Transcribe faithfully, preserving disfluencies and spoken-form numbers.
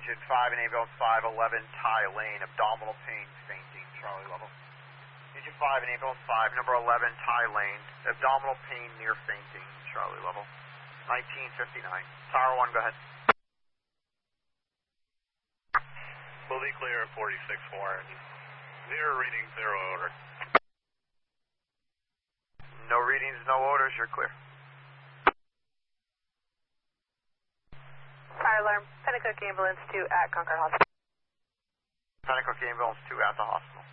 Agent five and ambulance five eleven, Ty Lane, abdominal pain, fainting, Charlie level. Agent five and ambulance five, number eleven, Ty Lane, abdominal pain near fainting, Charlie level. nineteen fifty-nine. Tower one, go ahead. Fully clear at forty-six Warren. Zero readings, zero odor. No readings, no odors, you're clear. Fire alarm, Pennacook Ambulance two at Concord Hospital. Pennacook Ambulance two at the hospital.